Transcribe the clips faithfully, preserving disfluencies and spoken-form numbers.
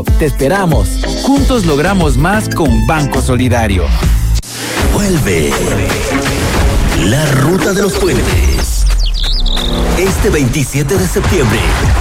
Te esperamos. Juntos logramos más con Banco Solidario. Vuelve la Ruta de los Puentes. Este veintisiete de septiembre.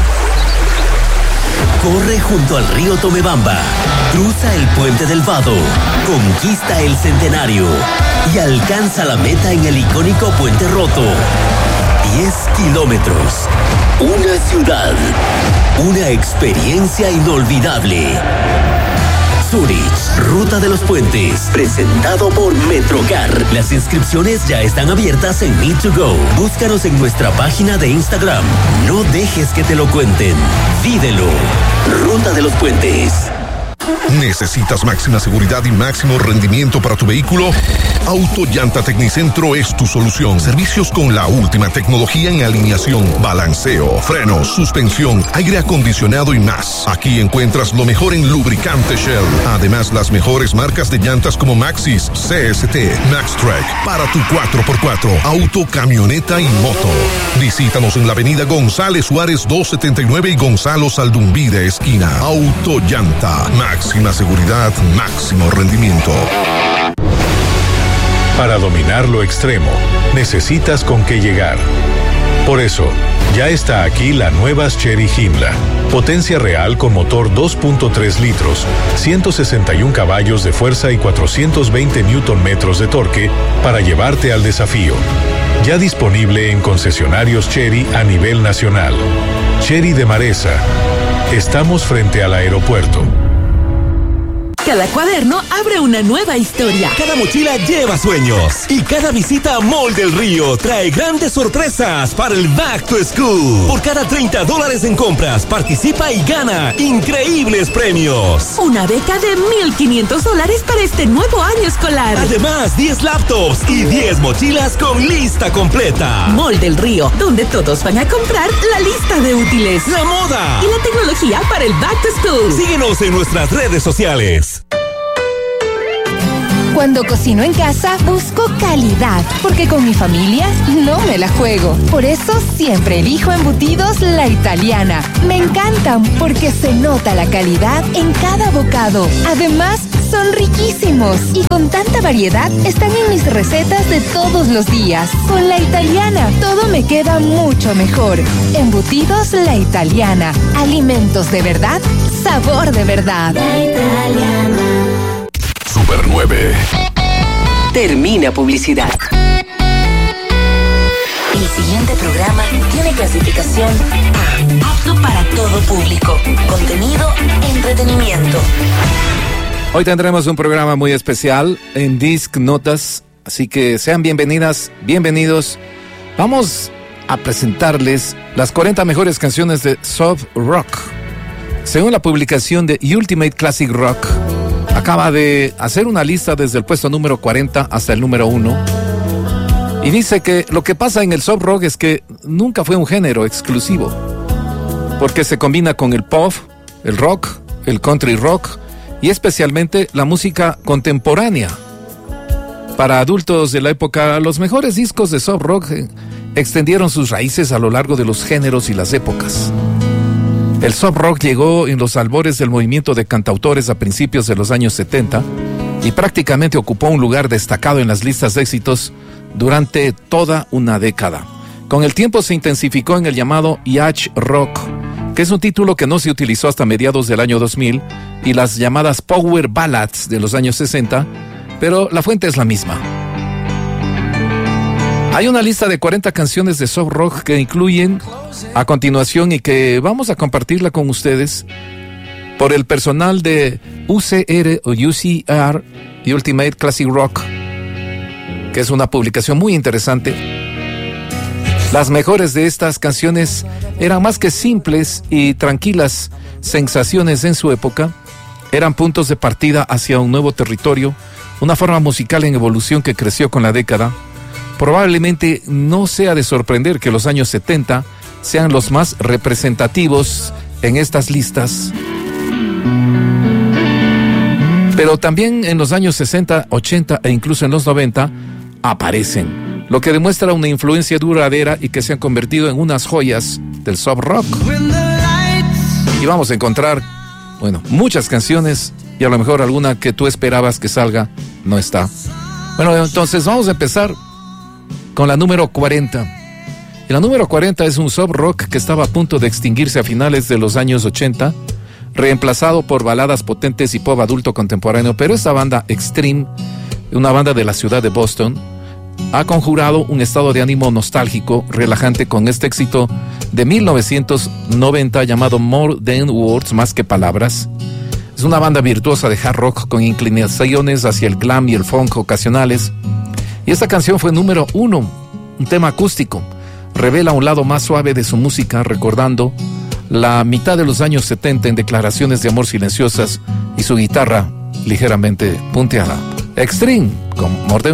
Corre junto al río Tomebamba, cruza el puente del Vado, conquista el Centenario y alcanza la meta en el icónico Puente Roto. diez kilómetros, una ciudad, una experiencia inolvidable. Zurich, Ruta de los Puentes, presentado por Metrocar. Las inscripciones ya están abiertas en Me to Go. Búscanos en nuestra página de Instagram. No dejes que te lo cuenten. Vívelo. Ruta de los Puentes. ¿Necesitas máxima seguridad y máximo rendimiento para tu vehículo? Autollanta Tecnicentro es tu solución. Servicios con la última tecnología en alineación, balanceo, frenos, suspensión, aire acondicionado y más. Aquí encuentras lo mejor en lubricante Shell. Además, las mejores marcas de llantas como Maxxis, C S T, MaxTrack, para tu cuatro por cuatro, auto, camioneta y moto. Visítanos en la avenida González Suárez doscientos setenta y nueve y Gonzalo Saldumbide esquina. Autollanta, máxima seguridad, máximo rendimiento. Para dominar lo extremo, necesitas con qué llegar. Por eso, ya está aquí la nueva Chery Himla. Potencia real con motor dos punto tres litros, ciento sesenta y un caballos de fuerza y cuatrocientos veinte newton metros de torque para llevarte al desafío. Ya disponible en concesionarios Chery a nivel nacional. Chery de Maresa. Estamos frente al aeropuerto. Cada cuaderno abre una nueva historia. Cada mochila lleva sueños. Y cada visita a Mall del Río trae grandes sorpresas para el Back to School. Por cada treinta dólares en compras, participa y gana increíbles premios. Una beca de mil quinientos dólares para este nuevo año escolar. Además, diez laptops y diez mochilas con lista completa. Mall del Río, donde todos van a comprar la lista de útiles, la moda y la tecnología para el Back to School. Síguenos en nuestras redes sociales. Cuando cocino en casa, busco calidad, porque con mi familia no me la juego. Por eso siempre elijo embutidos La Italiana. Me encantan porque se nota la calidad en cada bocado. Además, son riquísimos y con tanta variedad están en mis recetas de todos los días. Con La Italiana, todo me queda mucho mejor. Embutidos La Italiana. Alimentos de verdad, sabor de verdad. La Italiana. Super nueve. Termina publicidad. El siguiente programa tiene clasificación A, apto para todo público. Contenido, entretenimiento. Hoy tendremos un programa muy especial en Disc Notas, así que sean bienvenidas, bienvenidos. Vamos a presentarles las cuarenta mejores canciones de soft rock. Según la publicación de Ultimate Classic Rock, acaba de hacer una lista desde el puesto número cuarenta hasta el número uno. Y dice que lo que pasa en el soft rock es que nunca fue un género exclusivo, porque se combina con el pop, el rock, el country rock y especialmente la música contemporánea. Para adultos de la época, los mejores discos de soft rock extendieron sus raíces a lo largo de los géneros y las épocas. El soft rock llegó en los albores del movimiento de cantautores a principios de los años setenta y prácticamente ocupó un lugar destacado en las listas de éxitos durante toda una década. Con el tiempo se intensificó en el llamado yacht rock, que es un título que no se utilizó hasta mediados del año dos mil, y las llamadas power ballads de los años sesenta, pero la fuente es la misma. Hay una lista de cuarenta canciones de soft rock que incluyen a continuación y que vamos a compartirla con ustedes por el personal de U C R o U C R, Ultimate Classic Rock, que es una publicación muy interesante. Las mejores de estas canciones eran más que simples y tranquilas sensaciones en su época, eran puntos de partida hacia un nuevo territorio, una forma musical en evolución que creció con la década. Probablemente no sea de sorprender que los años setenta sean los más representativos en estas listas. Pero también en los años sesenta, ochenta e incluso en los noventa aparecen, lo que demuestra una influencia duradera y que se han convertido en unas joyas del soft rock. Y vamos a encontrar bueno, muchas canciones y a lo mejor alguna que tú esperabas que salga no está. Bueno, entonces vamos a empezar con la número cuarenta. Y la número cuarenta es un soft rock que estaba a punto de extinguirse a finales de los años ochenta, reemplazado por baladas potentes y pop adulto contemporáneo, pero esta banda Extreme, una banda de la ciudad de Boston, ha conjurado un estado de ánimo nostálgico, relajante con este éxito de mil novecientos noventa llamado More Than Words, más que palabras. Es una banda virtuosa de hard rock con inclinaciones hacia el glam y el funk ocasionales. Y esta canción fue número uno, un tema acústico. Revela un lado más suave de su música, recordando la mitad de los años setenta en declaraciones de amor silenciosas y su guitarra ligeramente punteada. Extreme, con More Than